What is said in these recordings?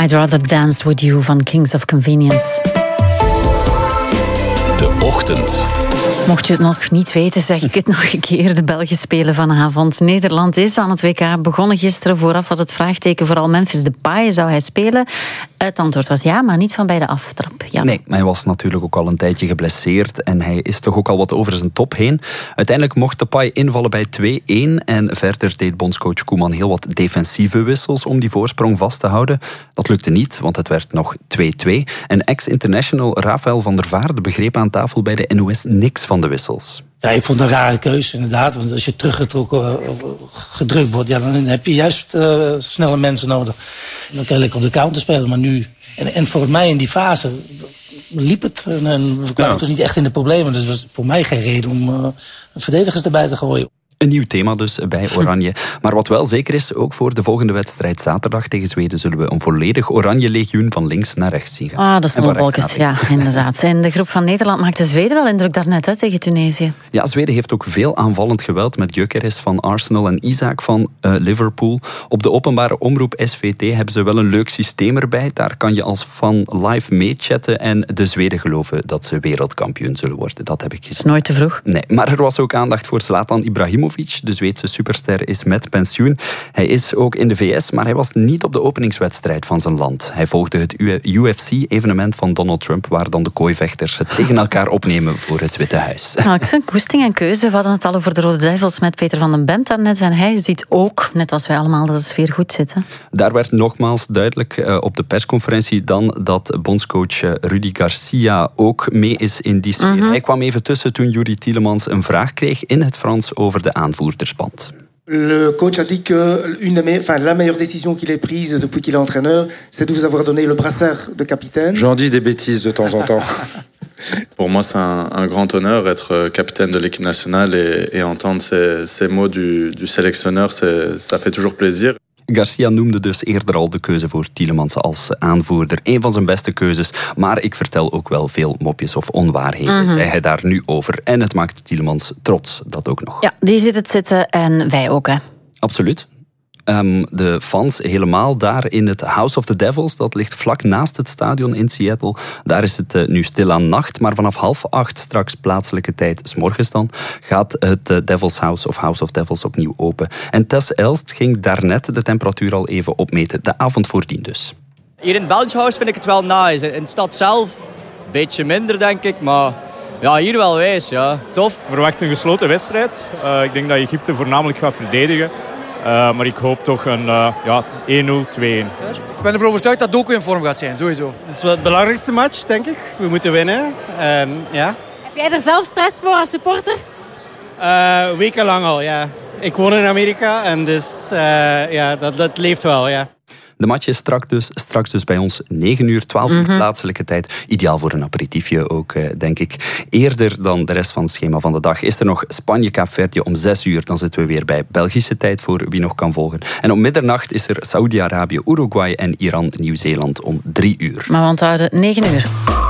I'd Rather Dance With You van Kings of Convenience. De Ochtend. Mocht je het nog niet weten, zeg ik het nog een keer. De Belgen spelen vanavond. Nederland is aan het WK begonnen gisteren. Vooraf was het vraagteken vooral Memphis Depay. Zou hij spelen? Het antwoord was ja, maar niet van bij de aftrap. Ja. Nee, hij was natuurlijk ook al een tijdje geblesseerd en hij is toch ook al wat over zijn top heen. Uiteindelijk mocht Depay invallen bij 2-1 en verder deed bondscoach Koeman heel wat defensieve wissels om die voorsprong vast te houden. Dat lukte niet, want het werd nog 2-2. En ex-international Rafael van der Vaart begreep aan tafel bij de NOS niks van de wissels. Ja, ik vond het een rare keuze, inderdaad. Want als je teruggetrokken gedrukt wordt, ja, dan heb je juist snelle mensen nodig. En dan kan je lekker op de counter spelen. Maar nu, en voor mij in die fase liep het. En we kwamen toch niet echt in de problemen. Dus het was voor mij geen reden om verdedigers erbij te gooien. Een nieuw thema dus bij Oranje. Maar wat wel zeker is, ook voor de volgende wedstrijd zaterdag tegen Zweden zullen we een volledig Oranje legioen van links naar rechts zien gaan. Dat is nog bolkes, ja, inderdaad. En de groep van Nederland maakte Zweden wel indruk daarnet tegen Tunesië. Ja, Zweden heeft ook veel aanvallend geweld met Gyökeres van Arsenal en Isaac van Liverpool. Op de openbare omroep SVT hebben ze wel een leuk systeem erbij. Daar kan je als fan live meechatten en de Zweden geloven dat ze wereldkampioen zullen worden. Dat heb ik gezien. Dat is nooit te vroeg. Nee, maar er was ook aandacht voor Zlatan Ibrahimovic. De Zweedse superster is met pensioen. Hij is ook in de VS, maar hij was niet op de openingswedstrijd van zijn land. Hij volgde het UFC-evenement van Donald Trump, waar dan de kooivechters het tegen elkaar opnemen voor het Witte Huis. Alex, een koesting en keuze. We hadden het al over de Rode Duivels met Peter van den Bent daarnet. En hij ziet ook, net als wij allemaal, dat de sfeer goed zit. Hè? Daar werd nogmaals duidelijk op de persconferentie dan dat bondscoach Rudi Garcia ook mee is in die sfeer. Hij kwam even tussen toen Juri Tielemans een vraag kreeg in het Frans over de aanvoerdersband. Le coach a dit que la meilleure décision qu'il ait prise depuis qu'il est entraîneur, c'est de vous avoir donné le brassard de capitaine. J'en dis des bêtises de temps en temps. Pour moi, c'est un grand honneur être capitaine de l'équipe nationale et entendre ces mots du sélectionneur, ça fait toujours plaisir. Garcia noemde dus eerder al de keuze voor Tielemans als aanvoerder. Een van zijn beste keuzes, maar ik vertel ook wel veel mopjes of onwaarheden, zei hij daar nu over. En het maakt Tielemans trots, dat ook nog. Ja, die ziet het zitten en wij ook, hè. Absoluut. De fans helemaal daar in het House of the Devils, dat ligt vlak naast het stadion in Seattle. Daar is het nu stil aan nacht, maar vanaf 7:30 straks plaatselijke tijd, 's morgens dan, gaat het Devils House of House of Devils opnieuw open. En Tess Elst ging daarnet de temperatuur al even opmeten, de avond voordien dus. Hier in het Belgisch House vind ik het wel nice. In de stad zelf een beetje minder, denk ik, maar ja, hier wel wijs, ja. Tof. Ik verwacht een gesloten wedstrijd. Ik denk dat Egypte voornamelijk gaat verdedigen. Maar ik hoop toch een 1-0, 2-1. Ik ben ervan overtuigd dat Doku in vorm gaat zijn, sowieso. Het is wel de belangrijkste match, denk ik. We moeten winnen. Ja. Heb jij er zelf stress voor als supporter? Wekenlang al, ja. Ik woon in Amerika en dus dat leeft wel, ja. De match is straks dus bij ons 9:00, 12:00 plaatselijke tijd. Ideaal voor een aperitiefje ook, denk ik. Eerder dan de rest van het schema van de dag is er nog Spanje-Kaapverdië om 6:00. Dan zitten we weer bij Belgische tijd voor wie nog kan volgen. En om middernacht is er Saudi-Arabië, Uruguay en Iran, Nieuw-Zeeland om 3:00. Maar we onthouden 9:00.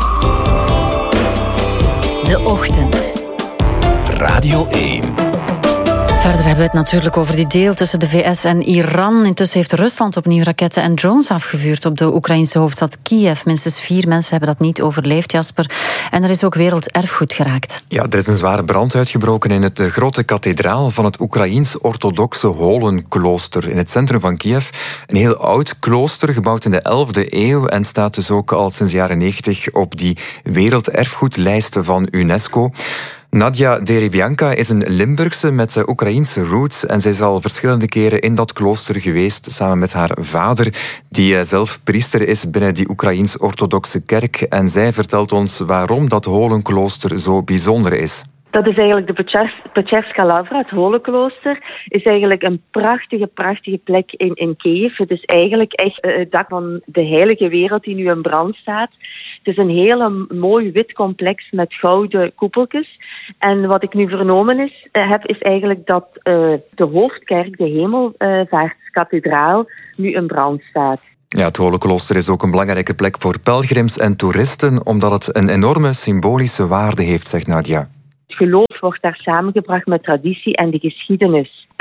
De Ochtend. Radio 1. Verder hebben we het natuurlijk over die deal tussen de VS en Iran. Intussen heeft Rusland opnieuw raketten en drones afgevuurd op de Oekraïnse hoofdstad Kiev. Minstens 4 mensen hebben dat niet overleefd, Jasper. En er is ook werelderfgoed geraakt. Ja, er is een zware brand uitgebroken in het grote kathedraal van het Oekraïens-orthodoxe Holenklooster in het centrum van Kiev. Een heel oud klooster, gebouwd in de 11e eeuw en staat dus ook al sinds de jaren 90 op die werelderfgoedlijst van UNESCO. Nadia Derevyanka is een Limburgse met Oekraïense roots en zij is al verschillende keren in dat klooster geweest samen met haar vader, die zelf priester is binnen die Oekraïens-orthodoxe kerk. En zij vertelt ons waarom dat Holenklooster zo bijzonder is. Dat is eigenlijk de Pečerska Lavra, het Holenklooster. Is eigenlijk een prachtige plek in Kiev. Het is eigenlijk echt het dak van de heilige wereld die nu in brand staat. Het is een hele mooi wit complex met gouden koepeltjes. En wat ik nu vernomen heb, is eigenlijk dat de hoofdkerk, de Hemelvaartskathedraal, nu in brand staat. Ja, het Holenklooster is ook een belangrijke plek voor pelgrims en toeristen, omdat het een enorme symbolische waarde heeft, zegt Nadia. Het geloof wordt daar samengebracht met traditie en de geschiedenis.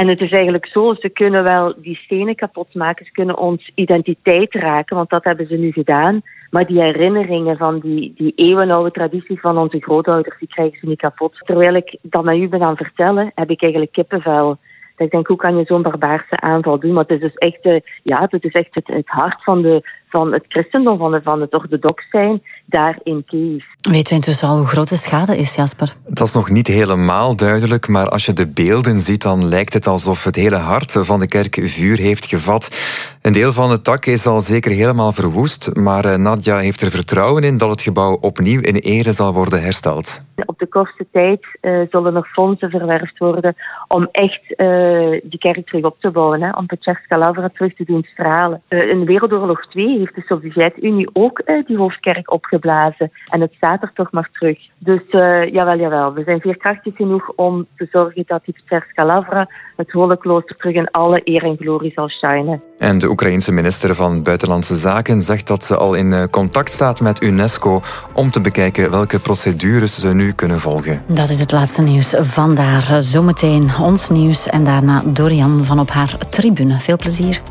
En het is eigenlijk zo, ze kunnen wel die stenen kapot maken, ze kunnen ons identiteit raken, want dat hebben ze nu gedaan. Maar die herinneringen van die eeuwenoude traditie van onze grootouders, die krijgen ze niet kapot. Terwijl ik dat met u ben aan het vertellen, heb ik eigenlijk kippenvel. Dat ik denk, hoe kan je zo'n barbaarse aanval doen? Maar het is dus echt, het hart van het christendom, van het orthodox zijn, daar in Kiev. Weten we intussen al hoe groot de schade is, Jasper? Dat is nog niet helemaal duidelijk, maar als je de beelden ziet, dan lijkt het alsof het hele hart van de kerk vuur heeft gevat. Een deel van het dak is al zeker helemaal verwoest, maar Nadia heeft er vertrouwen in dat het gebouw opnieuw in ere zal worden hersteld. Op de kortste tijd zullen er fondsen verwerft worden om echt die kerk terug op te bouwen, om Pečerská Lavra terug te doen stralen. In Wereldoorlog 2 heeft de Sovjet-Unie ook die hoofdkerk opgeblazen. En het staat er toch maar terug. Dus jawel. We zijn veerkrachtig genoeg om te zorgen dat die Pečerská Lavra, het Holenklooster, terug in alle eer en glorie zal shinen. En de Oekraïense minister van Buitenlandse Zaken zegt dat ze al in contact staat met UNESCO om te bekijken welke procedures ze nu kunnen volgen. Dat is het laatste nieuws vandaar. Zometeen ons nieuws en daarna Dorian van op haar tribune. Veel plezier.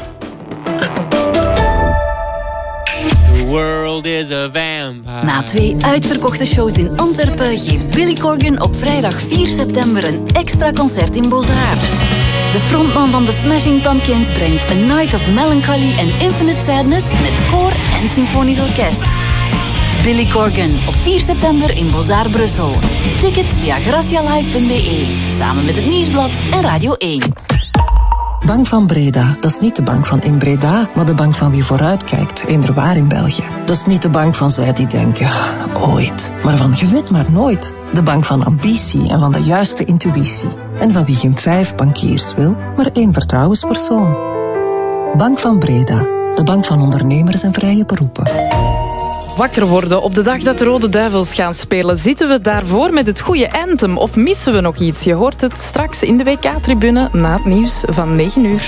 Na 2 uitverkochte shows in Antwerpen geeft Billy Corgan op vrijdag 4 september een extra concert in Bozard. De frontman van The Smashing Pumpkins brengt A Night of Melancholy and Infinite Sadness met koor en symfonisch orkest. Billy Corgan op 4 september in Bozard Brussel. Tickets via gracialive.be, samen met het Nieuwsblad en Radio 1. Bank van Breda, dat is niet de bank van in Breda, maar de bank van wie vooruitkijkt, eenderwaar in België. Dat is niet de bank van zij die denken, ooit, maar van je weet maar nooit. De bank van ambitie en van de juiste intuïtie. En van wie geen 5 bankiers wil, maar 1 vertrouwenspersoon. Bank van Breda, de bank van ondernemers en vrije beroepen. Wakker worden op de dag dat de Rode Duivels gaan spelen. Zitten we daarvoor met het goede anthem of missen we nog iets? Je hoort het straks in de WK-tribune na het nieuws van 9 uur.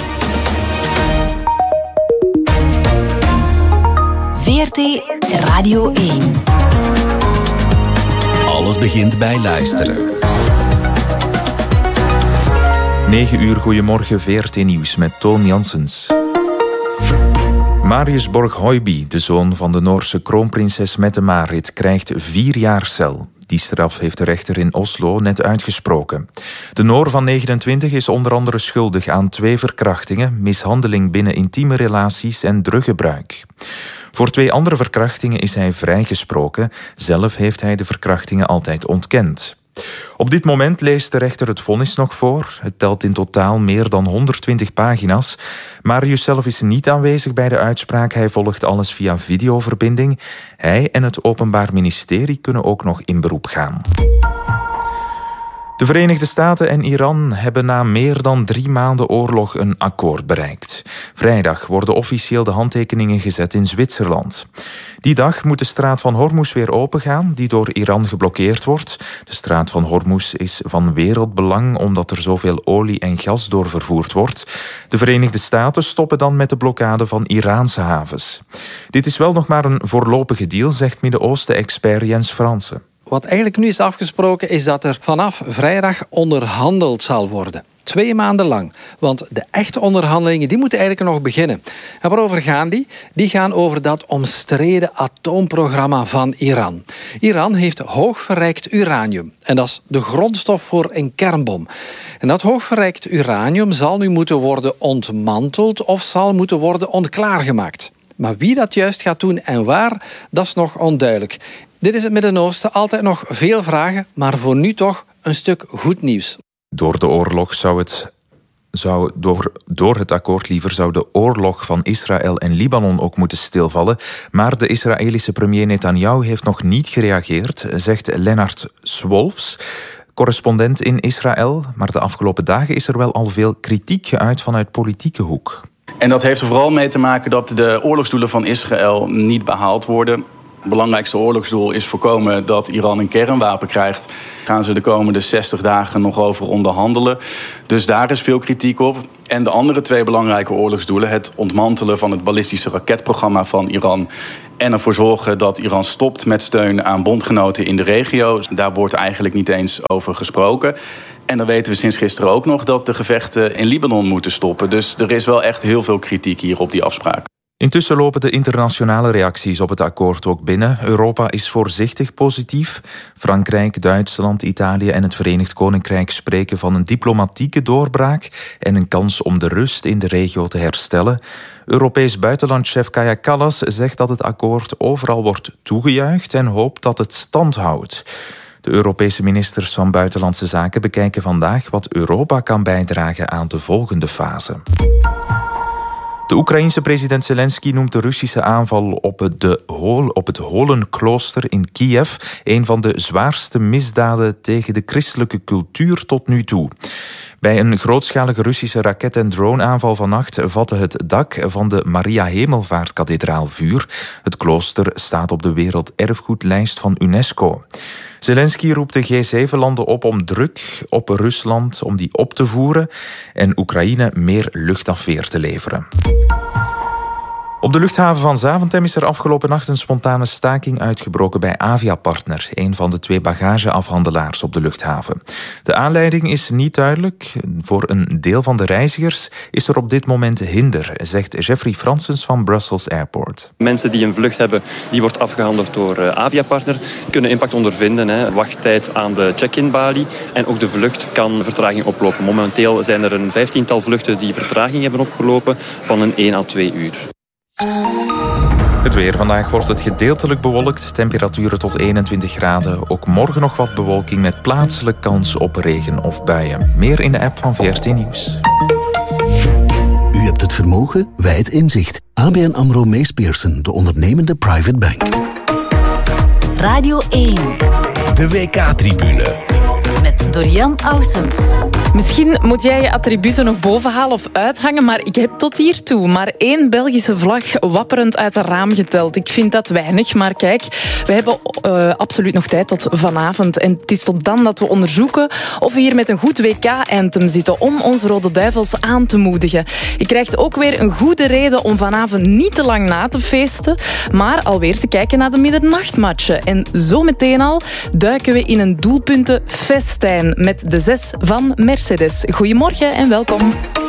VRT Radio 1. Alles begint bij luisteren. 9 uur, goedemorgen, VRT Nieuws met Toon Janssens. Marius Borg-Høiby, de zoon van de Noorse kroonprinses Mette-Marit, krijgt 4 jaar cel. Die straf heeft de rechter in Oslo net uitgesproken. De Noor van 29 is onder andere schuldig aan 2 verkrachtingen, mishandeling binnen intieme relaties en druggebruik. Voor 2 andere verkrachtingen is hij vrijgesproken. Zelf heeft hij de verkrachtingen altijd ontkend. Op dit moment leest de rechter het vonnis nog voor. Het telt in totaal meer dan 120 pagina's. Marius zelf is niet aanwezig bij de uitspraak. Hij volgt alles via videoverbinding. Hij en het Openbaar Ministerie kunnen ook nog in beroep gaan. De Verenigde Staten en Iran hebben na meer dan 3 maanden oorlog een akkoord bereikt. Vrijdag worden officieel de handtekeningen gezet in Zwitserland. Die dag moet de straat van Hormuz weer opengaan, die door Iran geblokkeerd wordt. De straat van Hormuz is van wereldbelang omdat er zoveel olie en gas doorvervoerd wordt. De Verenigde Staten stoppen dan met de blokkade van Iraanse havens. Dit is wel nog maar een voorlopige deal, zegt Midden-Oosten-expert Jens Fransen. Wat eigenlijk nu is afgesproken is dat er vanaf vrijdag onderhandeld zal worden. 2 maanden lang. Want de echte onderhandelingen die moeten eigenlijk nog beginnen. En waarover gaan die? Die gaan over dat omstreden atoomprogramma van Iran. Iran heeft hoogverrijkt uranium. En dat is de grondstof voor een kernbom. En dat hoogverrijkt uranium zal nu moeten worden ontmanteld of zal moeten worden ontklaargemaakt. Maar wie dat juist gaat doen en waar, dat is nog onduidelijk. Dit is het Midden-Oosten, altijd nog veel vragen, maar voor nu toch een stuk goed nieuws. Door de oorlog door het akkoord zou de oorlog van Israël en Libanon ook moeten stilvallen. Maar de Israëlische premier Netanyahu heeft nog niet gereageerd, zegt Lennart Swolfs, correspondent in Israël. Maar de afgelopen dagen is er wel al veel kritiek geuit vanuit politieke hoek. En dat heeft er vooral mee te maken dat de oorlogsdoelen van Israël niet behaald worden. Het belangrijkste oorlogsdoel is voorkomen dat Iran een kernwapen krijgt. Gaan ze de komende 60 dagen nog over onderhandelen. Dus daar is veel kritiek op. En de andere 2 belangrijke oorlogsdoelen, het ontmantelen van het ballistische raketprogramma van Iran en ervoor zorgen dat Iran stopt met steun aan bondgenoten in de regio. Daar wordt eigenlijk niet eens over gesproken. En dan weten we sinds gisteren ook nog dat de gevechten in Libanon moeten stoppen. Dus er is wel echt heel veel kritiek hier op die afspraak. Intussen lopen de internationale reacties op het akkoord ook binnen. Europa is voorzichtig positief. Frankrijk, Duitsland, Italië en het Verenigd Koninkrijk spreken van een diplomatieke doorbraak en een kans om de rust in de regio te herstellen. Europees buitenlandchef Kaja Kallas zegt dat het akkoord overal wordt toegejuicht en hoopt dat het stand houdt. De Europese ministers van Buitenlandse Zaken bekijken vandaag wat Europa kan bijdragen aan de volgende fase. De Oekraïense president Zelensky noemt de Russische aanval op het Holenklooster in Kiev een van de zwaarste misdaden tegen de christelijke cultuur tot nu toe. Bij een grootschalige Russische raket- en droneaanval vannacht vatte het dak van de Maria Hemelvaartkathedraal vuur. Het klooster staat op de werelderfgoedlijst van UNESCO. Zelensky roept de G7-landen op om druk op Rusland om die op te voeren en Oekraïne meer luchtafweer te leveren. Op de luchthaven van Zaventem is er afgelopen nacht een spontane staking uitgebroken bij Aviapartner, een van de 2 bagageafhandelaars op de luchthaven. De aanleiding is niet duidelijk. Voor een deel van de reizigers is er op dit moment hinder, zegt Jeffrey Francis van Brussels Airport. Mensen die een vlucht hebben, die wordt afgehandeld door Aviapartner, kunnen impact ondervinden. Wachttijd aan de check-in balie en ook de vlucht kan vertraging oplopen. Momenteel zijn er een 15-tal vluchten die vertraging hebben opgelopen van een 1 à 2 uur. Het weer. Vandaag wordt het gedeeltelijk bewolkt. Temperaturen tot 21 graden. Ook morgen nog wat bewolking met plaatselijk kans op regen of buien. Meer in de app van VRT Nieuws. U hebt het vermogen, wij het inzicht. ABN AMRO Mees Pierson, de ondernemende private bank. Radio 1. De WK-tribune. Met Dorian Aussems. Misschien moet jij je attributen nog bovenhalen of uithangen, maar ik heb tot hiertoe maar 1 Belgische vlag wapperend uit een raam geteld. Ik vind dat weinig, maar kijk, we hebben absoluut nog tijd tot vanavond. En het is tot dan dat we onderzoeken of we hier met een goed WK-anthem zitten om onze Rode Duivels aan te moedigen. Je krijgt ook weer een goede reden om vanavond niet te lang na te feesten, maar alweer te kijken naar de middernachtmatchen. En zo meteen al duiken we in een doelpuntenfestijn met de 6 van Mercedes. Goedemorgen en welkom.